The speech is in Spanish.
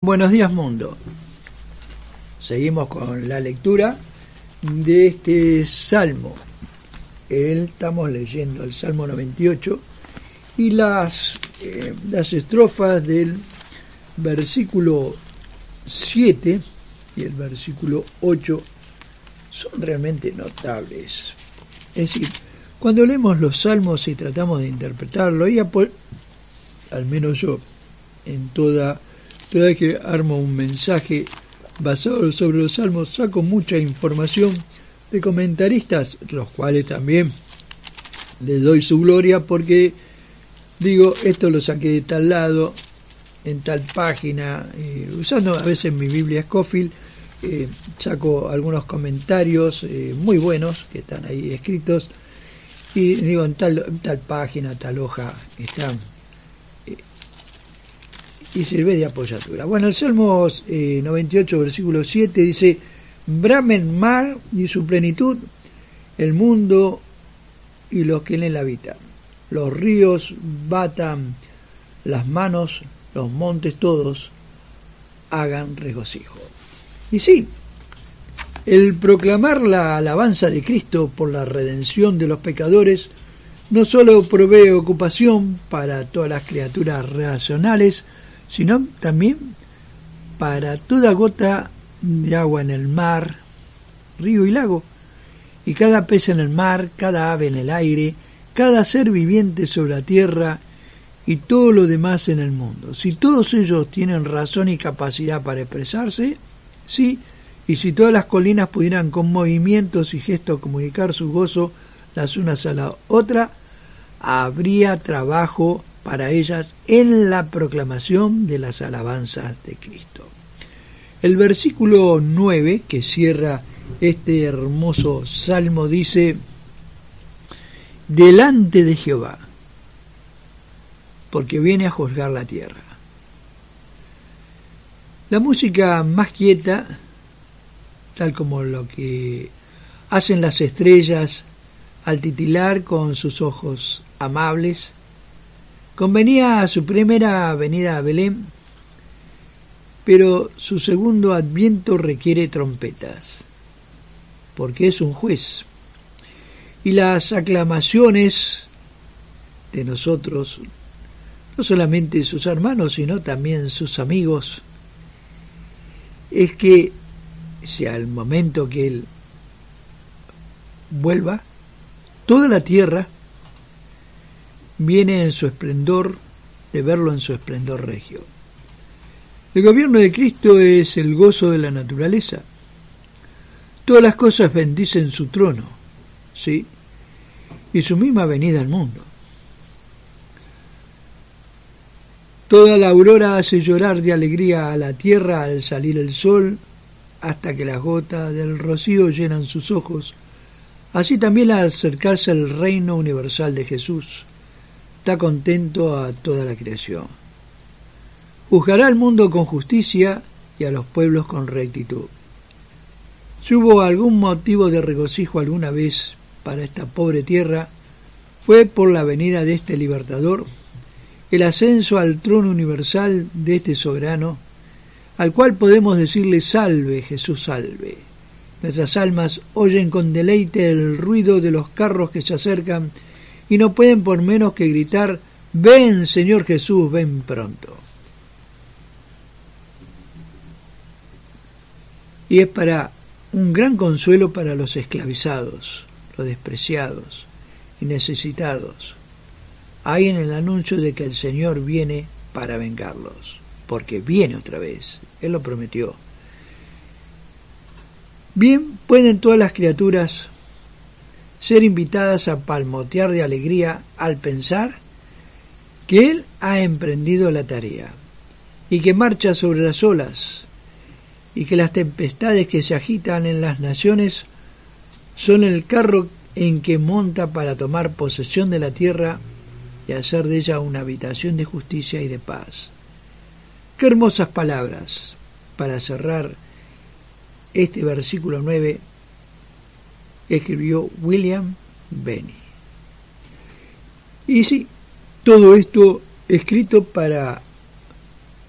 Buenos días, mundo. Seguimos con la lectura de este salmo. Estamos leyendo el Salmo 98 y las estrofas del versículo 7 y el versículo 8 son realmente notables. Es decir, cuando leemos los salmos y tratamos de interpretarlo, y al menos yo, en toda vez que armo un mensaje basado sobre los salmos, saco mucha información de comentaristas, los cuales también les doy su gloria, porque digo, esto lo saqué de tal lado, en tal página, usando a veces mi Biblia Scofield, saco algunos comentarios muy buenos que están ahí escritos, y digo, en tal página, tal hoja, están y sirve de apoyatura. Bueno, el Salmo 98, versículo 7 dice: brame el mar y su plenitud, el mundo y los que en él habitan. Los ríos batan las manos, los montes todos hagan regocijo. Y sí, el proclamar la alabanza de Cristo por la redención de los pecadores no solo provee ocupación para todas las criaturas racionales, sino también para toda gota de agua en el mar, río y lago, y cada pez en el mar, cada ave en el aire, cada ser viviente sobre la tierra y todo lo demás en el mundo. Si todos ellos tienen razón y capacidad para expresarse, sí, y si todas las colinas pudieran con movimientos y gestos comunicar su gozo las unas a la otra, habría trabajo para ellas en la proclamación de las alabanzas de Cristo. El versículo 9, que cierra este hermoso salmo, dice: delante de Jehová, porque viene a juzgar la tierra. La música más quieta, tal como lo que hacen las estrellas al titilar con sus ojos amables, convenía a su primera venida a Belén, pero su segundo adviento requiere trompetas, porque es un juez. Y las aclamaciones de nosotros, no solamente sus hermanos, sino también sus amigos, es que si al momento que Él vuelva, toda la tierra viene en su esplendor, de verlo en su esplendor regio. El gobierno de Cristo es el gozo de la naturaleza. Todas las cosas bendicen su trono, ¿sí? Y su misma venida al mundo. Toda la aurora hace llorar de alegría a la tierra al salir el sol, hasta que las gotas del rocío llenan sus ojos. Así también al acercarse el reino universal de Jesús, está contento a toda la creación. Juzgará al mundo con justicia y a los pueblos con rectitud. Si hubo algún motivo de regocijo alguna vez para esta pobre tierra, fue por la venida de este libertador, el ascenso al trono universal de este soberano, al cual podemos decirle: salve, Jesús, salve. Nuestras almas oyen con deleite el ruido de los carros que se acercan y no pueden por menos que gritar: ven, Señor Jesús, ven pronto. Y es para un gran consuelo para los esclavizados, los despreciados y necesitados. Hay en el anuncio de que el Señor viene para vengarlos, porque viene otra vez, Él lo prometió. Bien, pueden todas las criaturas ser invitadas a palmotear de alegría al pensar que Él ha emprendido la tarea y que marcha sobre las olas, y que las tempestades que se agitan en las naciones son el carro en que monta para tomar posesión de la tierra y hacer de ella una habitación de justicia y de paz. Qué hermosas palabras para cerrar este versículo 9 que escribió William Benney. Y sí, todo esto escrito para